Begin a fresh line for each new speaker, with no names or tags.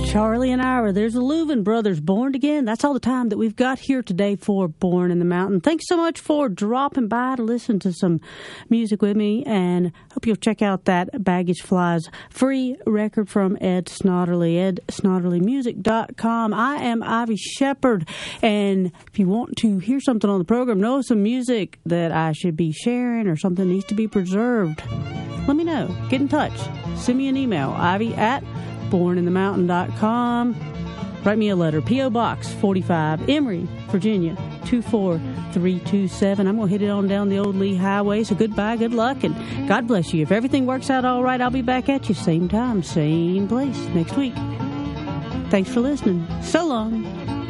Charlie and Ira, there's the Louvin Brothers, Born Again. That's all the time that we've got here today for Born in the Mountain. Thanks so much for dropping by to listen to some music with me, and hope you'll check out that Baggage Flies free record from Ed Snodderly, edsnodderlymusic.com. I am Ivy Shepherd, and if you want to hear something on the program, know some music that I should be sharing or something needs to be preserved, let me know. Get in touch. Send me an email, ivy@borninthemountain.com. Write me a letter, P.O. Box 45, Emory, Virginia 24327. I'm going to hit it on down the old Lee Highway. So goodbye, good luck, and God bless you. If everything works out all right, I'll be back at you same time, same place next week. Thanks for listening. So long.